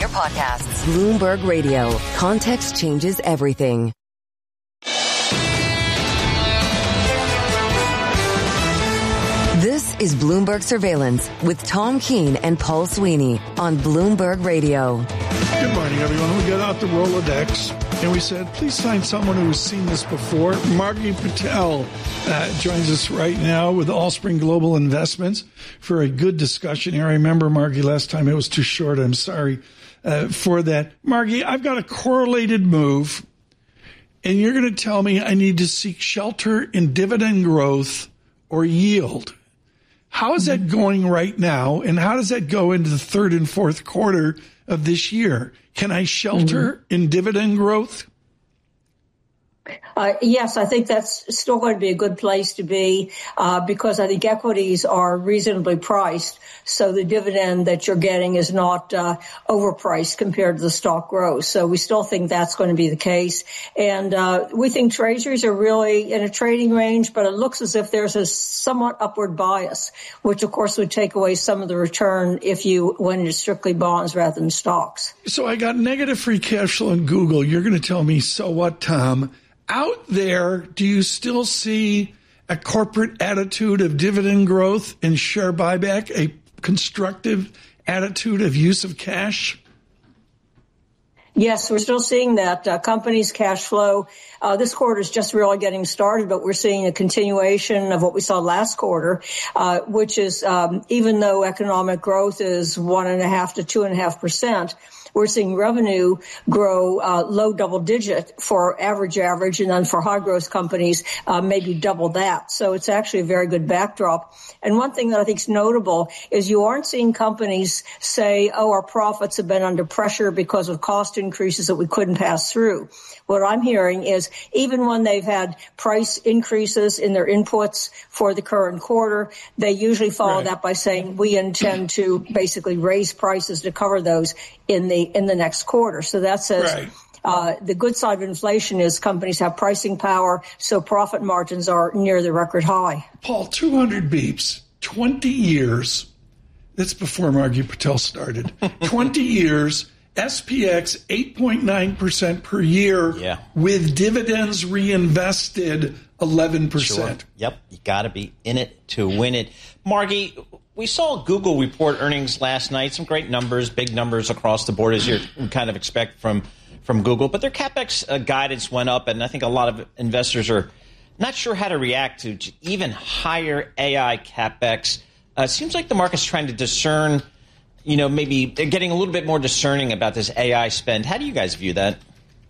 podcasts. Bloomberg Radio. Context changes everything. This is Bloomberg Surveillance with Tom Keene and Paul Sweeney on Bloomberg Radio. Good morning, everyone. We got out the Rolodex and we said, please find someone who has seen this before. Margie Patel joins us right now with Allspring Global Investments for a good discussion here. I remember, Margie, last time it was too short. I'm sorry for that. Margie, I've got a correlated move, and you're going to tell me I need to seek shelter in dividend growth or yield. How is that going right now, and how does that go into the third and fourth quarter of this year? Can I shelter in dividend growth? Yes, I think that's still going to be a good place to be because I think equities are reasonably priced. So the dividend that you're getting is not overpriced compared to the stock growth. So we still think that's going to be the case. And we think treasuries are really in a trading range, but it looks as if there's a somewhat upward bias, which, of course, would take away some of the return if you went into strictly bonds rather than stocks. So I got negative free cash flow in Google. You're going to tell me, so what, Tom? Out there, do you still see a corporate attitude of dividend growth and share buyback, a constructive attitude of use of cash? Yes, we're still seeing that. Companies' cash flow this quarter is just really getting started, but we're seeing a continuation of what we saw last quarter, which is even though economic growth is 1.5% to 2.5%, we're seeing revenue grow low double digit for average, and then for high growth companies, maybe double that. So it's actually a very good backdrop. And one thing that I think is notable is you aren't seeing companies say, oh, our profits have been under pressure because of cost increases that we couldn't pass through. What I'm hearing is even when they've had price increases in their inputs for the current quarter, they usually follow that by saying we intend to basically raise prices to cover those in the next quarter. So that says the good side of inflation is companies have pricing power, so profit margins are near the record high. Paul, 200 beeps, 20 years. That's before Margie Patel started. 20 years, SPX 8.9% per year with dividends reinvested 11%. Sure. Yep, you got to be in it to win it. Margie, we saw Google report earnings last night. Some great numbers, big numbers across the board, as you kind of expect from Google. But their CapEx guidance went up, and I think a lot of investors are not sure how to react to even higher AI CapEx. It seems like the market's trying to discern, maybe they're getting a little bit more discerning about this AI spend. How do you guys view that?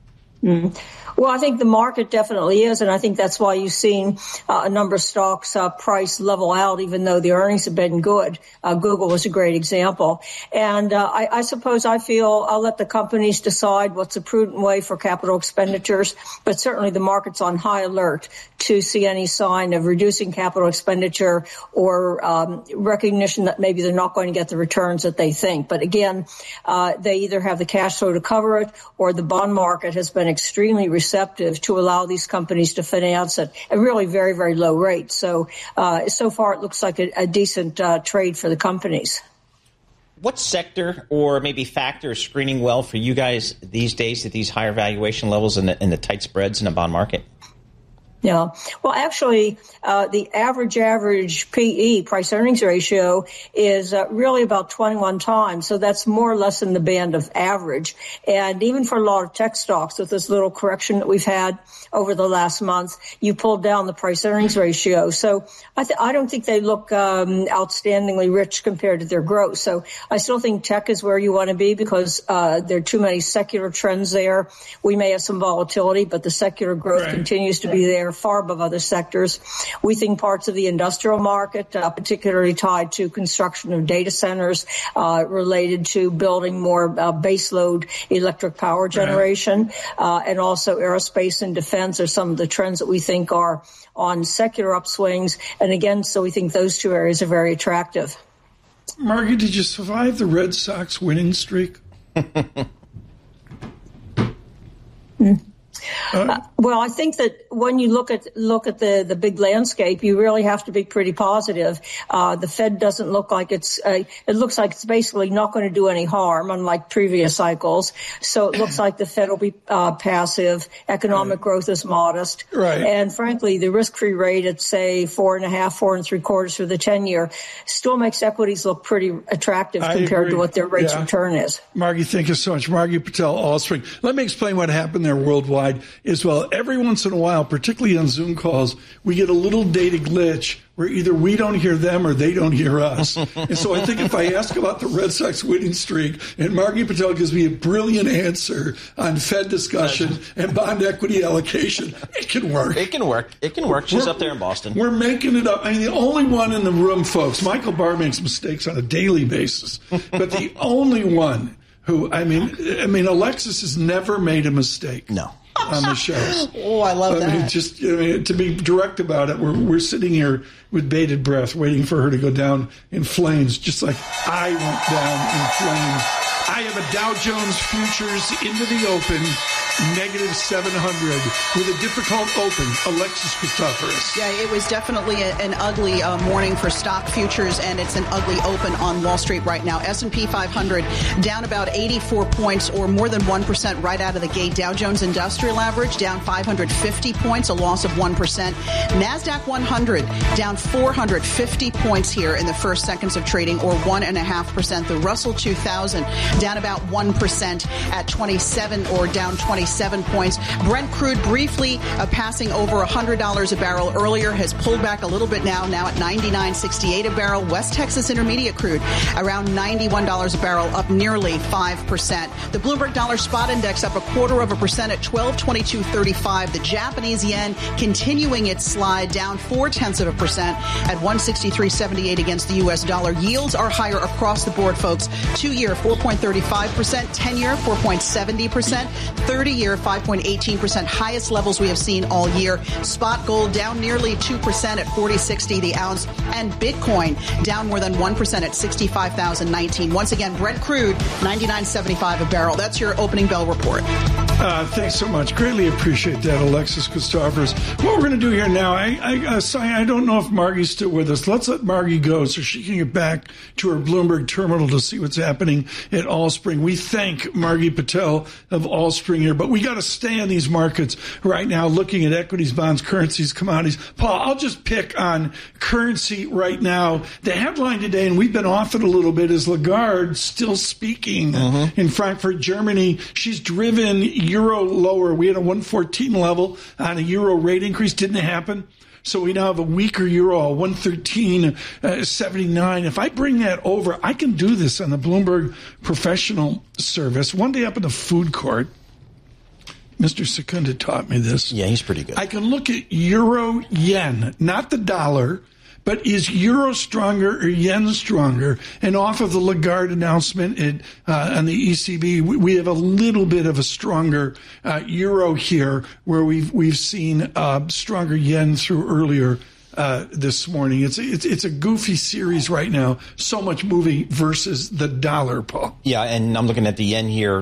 Well, I think the market definitely is, and I think that's why you've seen a number of stocks price level out, even though the earnings have been good. Google was a great example. And I suppose I feel I'll let the companies decide what's a prudent way for capital expenditures, but certainly the market's on high alert to see any sign of reducing capital expenditure or recognition that maybe they're not going to get the returns that they think. But again, they either have the cash flow to cover it, or the bond market has been extremely receptive to allow these companies to finance at a really very, very low rate. So far it looks like a decent trade for the companies. What sector or maybe factor is screening well for you guys these days at these higher valuation levels and the tight spreads in the bond market? Yeah. Well, actually, the average PE, price earnings ratio, is really about 21 times. So that's more or less in the band of average. And even for a lot of tech stocks, with this little correction that we've had over the last month, you pulled down the price earnings ratio. So I don't think they look outstandingly rich compared to their growth. So I still think tech is where you want to be because there are too many secular trends there. We may have some volatility, but the secular growth continues to be there, far above other sectors. We think parts of the industrial market, particularly tied to construction of data centers, related to building more baseload electric power generation, and also aerospace and defense are some of the trends that we think are on secular upswings. And again, so we think those two areas are very attractive. Margie, did you survive the Red Sox winning streak? Well, I think that when you look at the big landscape, you really have to be pretty positive. The Fed doesn't look like it looks like it's basically not going to do any harm, unlike previous cycles. So it looks like the Fed will be passive. Economic growth is modest. Right. And frankly, the risk-free rate at, say, 4.5%, 4.75% for the 10-year still makes equities look pretty attractive compared to what their rates of return is. Margie, thank you so much. Margie Patel, Allspring. Let me explain what happened there worldwide as well. Every once in a while, particularly on Zoom calls, we get a little data glitch where either we don't hear them or they don't hear us. And so I think if I ask about the Red Sox winning streak and Margie Patel gives me a brilliant answer on Fed discussion and bond equity allocation, it can work. It can work. It can work. She's up there in Boston. We're making it up. I mean, the only one in the room, folks, Michael Barr makes mistakes on a daily basis, but the only one who, I mean, Alexis has never made a mistake. No. On the shows. Oh, I love that. To be direct about it, we're sitting here with bated breath, waiting for her to go down in flames, just like I went down in flames. I have a Dow Jones futures into the open, negative 700, with a difficult open. Alexis Christoforous. Yeah, it was definitely an ugly morning for stock futures, and it's an ugly open on Wall Street right now. S&P 500 down about 84 points, or more than 1% right out of the gate. Dow Jones Industrial Average down 550 points, a loss of 1%. NASDAQ 100 down 450 points here in the first seconds of trading, or 1.5%. The Russell 2000 down about 1% at 27, or down 27 points. Brent crude briefly passing over $100 a barrel earlier, has pulled back a little bit now at $99.68 a barrel. West Texas Intermediate crude around $91 a barrel, up nearly 5%. The Bloomberg Dollar Spot Index up 0.25% at 1222.35. The Japanese yen continuing its slide, down 0.4% at 163.78 against the U.S. dollar. Yields are higher across the board, folks. 2-year 4.35%, 10-year 4.70%, 30-year 5.18%, highest levels we have seen all year. Spot gold down nearly 2% at $40.60 the ounce, and Bitcoin down more than 1% at $65,019. Once again, Brent crude $99.75 a barrel. That's your opening bell report. Thanks so much. Greatly appreciate that, Alexis Christoforous. What we're going to do here now, I don't know if Margie's still with us. Let's let Margie go so she can get back to her Bloomberg terminal to see what's happening at Allspring. We thank Margie Patel of Allspring here, but we got to stay in these markets right now, looking at equities, bonds, currencies, commodities. Paul, I'll just pick on currency right now. The headline today, and we've been off it a little bit, is Lagarde still speaking in Frankfurt, Germany. She's driven euro lower. We had a 114 level on a euro rate increase. Didn't happen. So we now have a weaker euro, 113.79. If I bring that over, I can do this on the Bloomberg Professional Service. One day up in the food court, Mr. Secunda taught me this. Yeah, he's pretty good. I can look at euro yen, not the dollar, but is euro stronger or yen stronger? And off of the Lagarde announcement on the ECB, we have a little bit of a stronger euro here, where we've seen stronger yen through earlier this morning. It's a goofy series right now. So much moving versus the dollar, Paul. Yeah, and I'm looking at the yen here,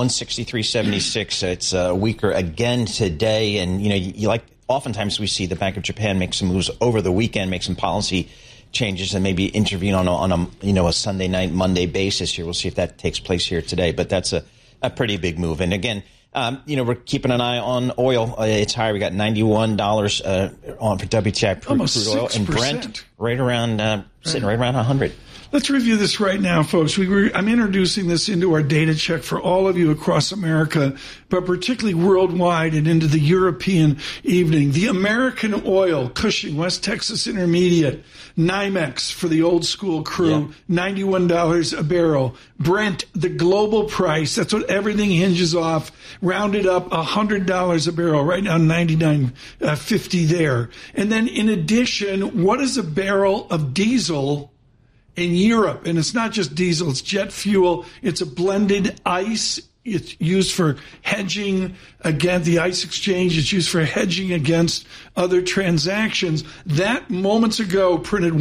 163.76. It's weaker again today, and you like. Oftentimes we see the Bank of Japan make some moves over the weekend, make some policy changes, and maybe intervene on a Sunday night, Monday basis here. We'll see if that takes place here today, but that's a pretty big move. And again, we're keeping an eye on oil. It's higher. We got $91 on for WTI crude oil, and Brent right around sitting right around 100. Let's review this right now, folks. I'm introducing this into our data check for all of you across America, but particularly worldwide and into the European evening. The American oil, Cushing, West Texas Intermediate, NYMEX for the old school crew, $91 a barrel. Brent, the global price, that's what everything hinges off, rounded up $100 a barrel. Right now, $99.50 there. And then in addition, what is a barrel of diesel in Europe? And it's not just diesel, it's jet fuel. It's a blended ICE. It's used for hedging against the ICE exchange. It's used for hedging against other transactions. That moments ago printed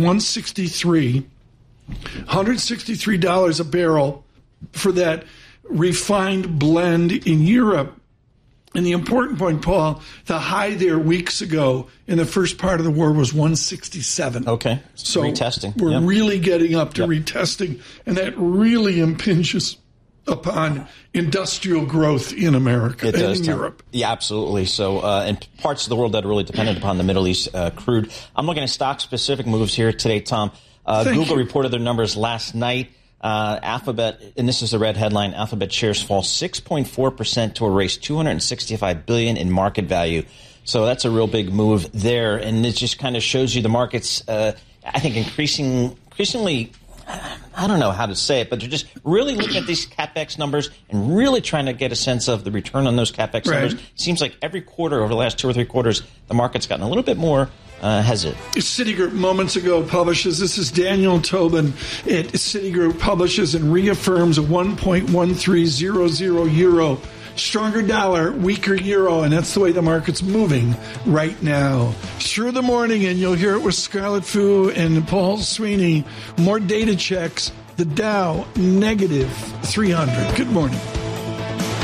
$163 a barrel for that refined blend in Europe. And the important point, Paul, the high there weeks ago in the first part of the war was 167. Okay. So retesting. We're really getting up to retesting, and that really impinges upon industrial growth in America and in Europe. Yeah, absolutely. So in parts of the world that are really dependent upon the Middle East crude. I'm looking at stock-specific moves here today, Tom. Google reported their numbers last night. Alphabet, and this is the red headline, Alphabet shares fall 6.4% to erase $265 billion in market value. So that's a real big move there. And it just kind of shows you the markets, I think, increasingly, I don't know how to say it, but they're just really looking at these CapEx numbers and really trying to get a sense of the return on those CapEx numbers. Seems like every quarter over the last 2 or 3 quarters, the market's gotten a little bit more hesitant. Citigroup moments ago publishes, this is Daniel Tobin at Citigroup, publishes and reaffirms a 1.1300 euro. Stronger dollar, weaker euro, and that's the way the market's moving right now. Through the morning, and you'll hear it with Scarlett Fu and Paul Sweeney. More data checks. The Dow, negative 300. Good morning.